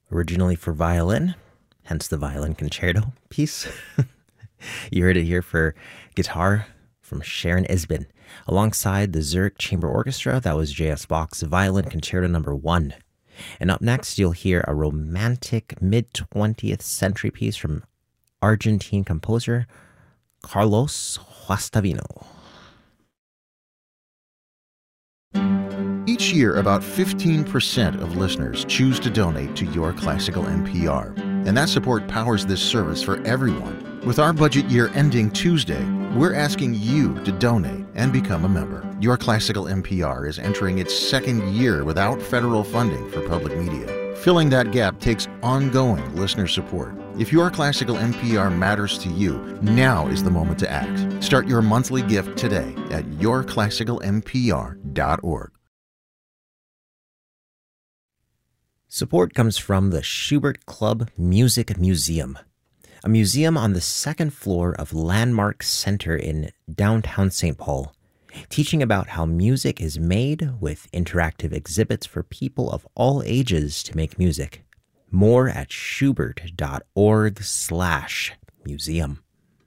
originally for violin, hence the violin concerto piece. You heard it here for guitar from Sharon Isbin. Alongside the Zurich Chamber Orchestra, that was J.S. Bach's Violin Concerto No. 1. And up next, you'll hear a romantic mid-20th century piece from Argentine composer Carlos Guastavino. Each year, about 15% of listeners choose to donate to Your Classical NPR, and that support powers this service for everyone. With our budget year ending Tuesday, we're asking you to donate and become a member. Your Classical NPR is entering its second year without federal funding for public media. Filling that gap takes ongoing listener support. If Your Classical NPR matters to you, now is the moment to act. Start your monthly gift today at yourclassicalnpr.org. Support comes from the Schubert Club Music Museum, a museum on the second floor of Landmark Center in downtown St. Paul, teaching about how music is made with interactive exhibits for people of all ages to make music. More at schubert.org/museum.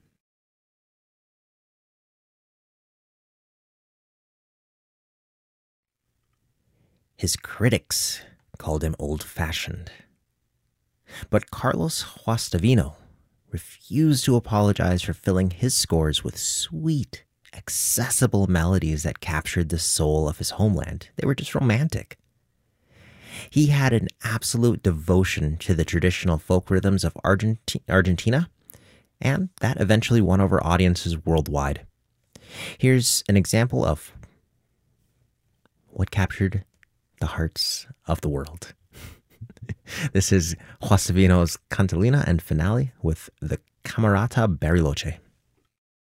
His critics called him old-fashioned. But Carlos Guastavino refused to apologize for filling his scores with sweet, accessible melodies that captured the soul of his homeland. They were just romantic. He had an absolute devotion to the traditional folk rhythms of Argentina, and that eventually won over audiences worldwide. Here's an example of what captured the hearts of the world. This is Guastavino's Cantilena and Finale with the Camerata Bariloche.